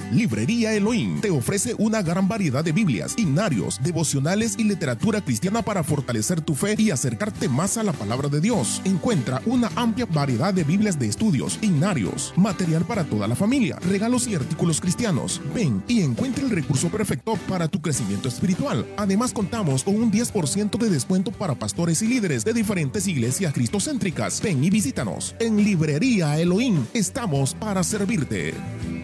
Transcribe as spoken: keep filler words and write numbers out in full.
Librería Elohim te ofrece una gran variedad de Biblias, himnarios, devocionales y literatura cristiana para fortalecer tu fe y acercarte más a la palabra de Dios. Encuentra una amplia variedad de Biblias de estudios, himnarios, material para toda la familia, regalos y artículos cristianos. Ven y encuentra el recurso perfecto para tu crecimiento espiritual. Además, contamos con un diez por ciento de descuento para pastores y líderes de diferentes iglesias cristocéntricas. Ven y visítanos. En Librería Elohim estamos para servirte.